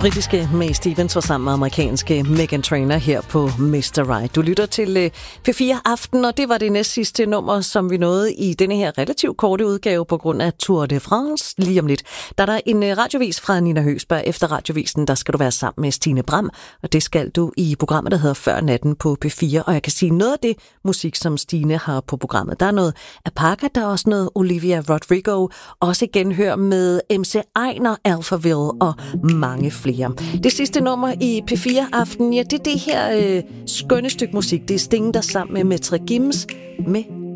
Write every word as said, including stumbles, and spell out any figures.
Britiske Mae Stevens var sammen med amerikanske Meghan Trainor her på mister Right. Du lytter til P fire Aften, og det var det næst sidste nummer, som vi nåede i denne her relativt korte udgave på grund af Tour de France. Lige om lidt, der er der en radiovis fra Nina Høgsberg. Efter radiovisen, der skal du være sammen med Stine Bram, og det skal du i programmet, der hedder Før Natten på P fire. Og jeg kan sige noget af det musik, som Stine har på programmet. Der er noget Apaka, der er også noget Olivia Rodrigo, også genhør med M C Einar, Alphaville og mange flere. Det sidste nummer i P fire Aften, ja, det er det her øh, skønne stykke musik. Det er Sting, der sammen med Metre Gims med